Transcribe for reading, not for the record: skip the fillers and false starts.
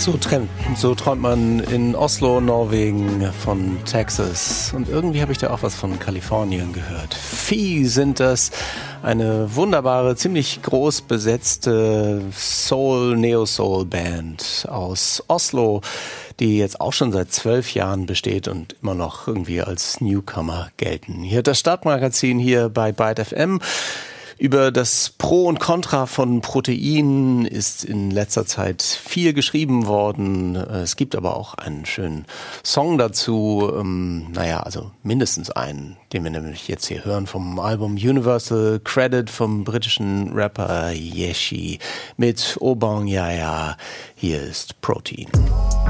So träumt man in Oslo, Norwegen, von Texas. Und irgendwie habe ich da auch was von Kalifornien gehört. Fee sind das, eine wunderbare, ziemlich groß besetzte Neo-Soul-Band aus Oslo, die jetzt auch schon seit 12 Jahren besteht und immer noch irgendwie als Newcomer gelten. Hier das Startmagazin hier bei Byte FM. Über das Pro und Contra von Protein ist in letzter Zeit viel geschrieben worden. Es gibt aber auch einen schönen Song dazu. Also mindestens einen, den wir nämlich jetzt hier hören vom Album Universal Credit vom britischen Rapper Yeshi mit Obong Yaya. Hier ist Protein.